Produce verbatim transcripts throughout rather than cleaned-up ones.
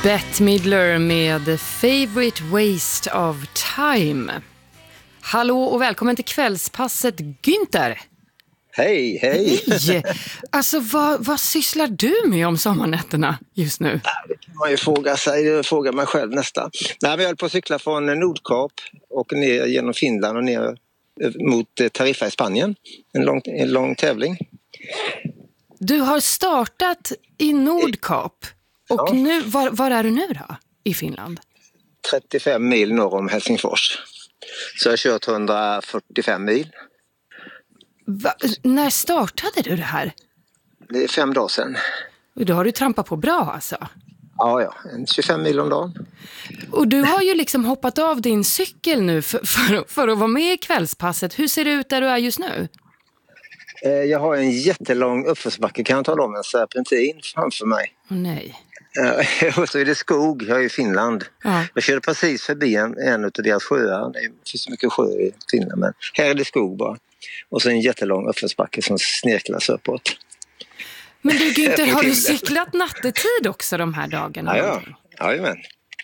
Bette Midler med Favorite Waste of Time. Hallå och välkommen till kvällspasset, Günther. Hej, hej. Hej. Alltså, vad, vad sysslar du med om sommarnätterna just nu? Det kan man ju fråga sig, fråga mig själv nästan. Nej, vi höll på att cykla från Nordkap och ner genom Finland och ner mot Tariffa i Spanien. En lång, en lång tävling. Du har startat i Nordkap. Och ja. nu, var, var är du nu då i Finland? trettiofem mil norr om Helsingfors. Så jag har kört hundrafyrtiofem mil. Va? När startade du det här? Det är fem dagar sedan. Och då har du trampat på bra alltså? Ja, ja. tjugofem mil om dagen. Och du har ju liksom hoppat av din cykel nu för, för, för att vara med i kvällspasset. Hur ser det ut där du är just nu? Jag har en jättelång uppförsbacke, kan jag tala om, en serpentin framför mig. Åh nej. Och så är det skog, jag är i Finland. Ja. Jag körde precis förbi en, en av deras sjöar. Det finns så mycket sjö i Finland, men här är det skog bara. Och så en jättelång uppförsbacke som snirklas uppåt. Men du Günther, har du cyklat nattetid också de här dagarna? Ja, ja. Jajamän.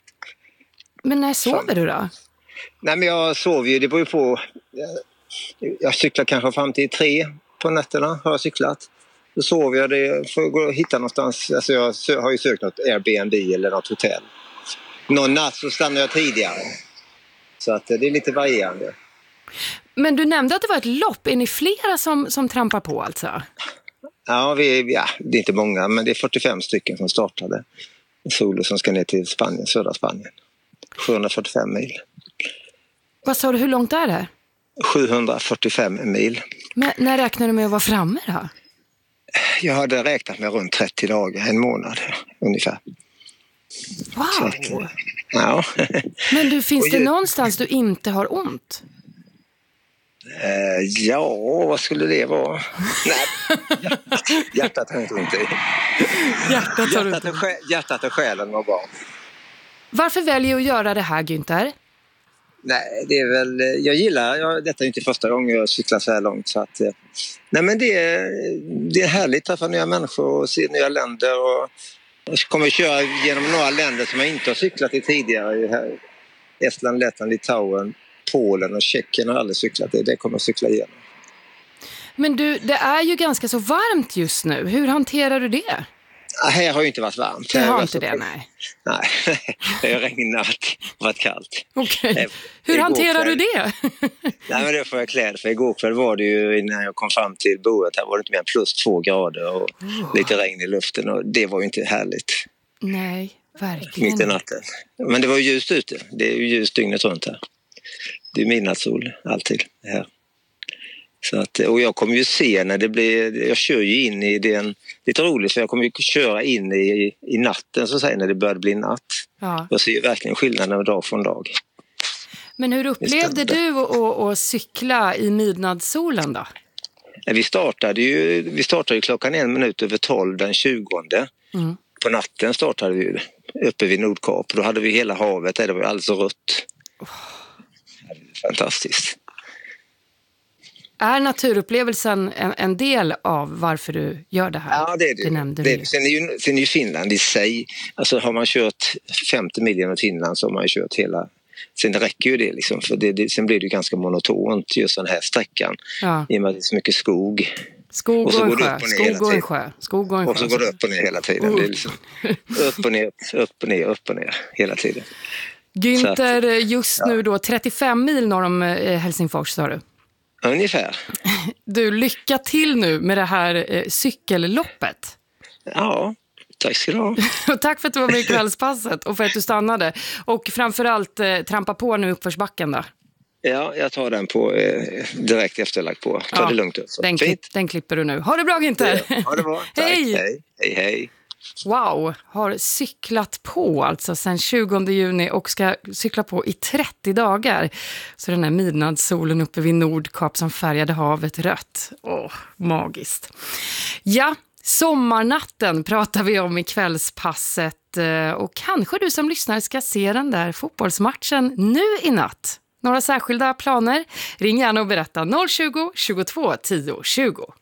Men när sover Fan. du då? Nej, men jag sover ju, det beror ju på. Jag, jag cyklar kanske fram till tre på nätterna, har jag cyklat. Då sover jag det, får gå och hitta någonstans. Alltså jag har ju sökt något Airbnb eller något hotell. Någon natt så stannar jag tidigare. Så att det är lite varierande. Men du nämnde att det var ett lopp. Är ni flera som, som trampar på alltså? Ja, vi, ja, det är inte många, men det är fyrtiofem stycken som startade. Solo som ska ner till Spanien, södra Spanien. sjuhundrafyrtiofem mil. Vad sa du, hur långt är det? sjuhundrafyrtiofem mil. Men när räknar du med att vara framme då? Jag hade räknat med runt trettio dagar, en månad ungefär. Wow! Att, ja. Men du, finns Och det ju... någonstans du inte har ont? Uh, ja, vad skulle det vara? Nej, hjärtat, hjärtat har inte ont i. Hjärtat har hjärtat, och själ, hjärtat och själen var bra. Varför väljer du att göra det här, Günther? Nej, det är väl, jag gillar, jag, detta är inte första gången jag cyklar så här långt. Så att, nej, men det är, det är härligt att träffa nya människor och se nya länder. Och jag kommer att köra genom några länder som jag inte har cyklat i tidigare. Här. Estland, Lettland, Litauen, Polen och Tjeckien har aldrig cyklat i. Det kommer jag cykla igenom. Men du, det är ju ganska så varmt just nu. Hur hanterar du det? Här har ju inte varit varmt. Det har inte det, nej. Nej, det har regnat och varit kallt. Okej. Okay. Hur hanterar du det? Nej, men det får jag kläda. För igår kväll var det ju, när jag kom fram till boet, här var det inte mer än plus två grader och oh. lite regn i luften. Och det var ju inte härligt. Nej, verkligen. Mitt i natten. Men det var ju ljust ute. Det är ju ljust dygnet runt här. Det är midnattssol alltid här. Så att, och jag kommer ju se när det blir, jag kör ju in i den, lite roligt för jag kommer ju köra in i, i natten så att säga, när det börjar bli natt. Ja. Jag ser ju verkligen skillnaden dag från dag. Men hur upplevde du att, att cykla i midnattssolen då? Vi startade ju, vi startade ju klockan en minut över tolv den tjugonde. Mm. På natten startade vi uppe vid Nordkap. Då hade vi hela havet där, det var alldeles rött. Oh. Fantastiskt. Är naturupplevelsen en, en del av varför du gör det här? Ja, det är det. Det nämnde det, du. Sen, är ju, sen är ju Finland i sig, alltså har man kört femtio mil genom Finland så har man ju kört hela, sen räcker ju det liksom, för det, det, sen blir det ju ganska monotont just den här sträckan, ja. I och med att det är så mycket skog. Skog och, och en sjö, skog och en sjö, skog och en sjö. Och så går det upp och ner hela tiden. Oh. Det är liksom upp och ner, upp och ner, upp och ner hela tiden. Günther, just ja. nu då trettiofem mil norr om Helsingfors, sa du? Ungefär. Du, lycka till nu med det här eh, cykelloppet. Ja, tack ska du ha. Och tack för att du var med i kvällspasset och för att du stannade. Och framförallt eh, trampa på nu uppförsbacken då. Ja, jag tar den på eh, direkt efterlagt på. Ta ja, det lugnt. Upp, den, klipp, den klipper du nu. Ha det bra, Günther. Ja, ha det bra. Tack. Hej. Hej, hej, hej. Wow, har cyklat på alltså sedan tjugonde juni och ska cykla på i trettio dagar. Så den här midnattssolen uppe vid Nordkap som färgade havet rött. Åh, magiskt. Ja, sommarnatten pratar vi om i kvällspasset. Och kanske du som lyssnar ska se den där fotbollsmatchen nu i natt. Några särskilda planer? Ring gärna och berätta noll tjugo, tjugotvå, tio, tjugo.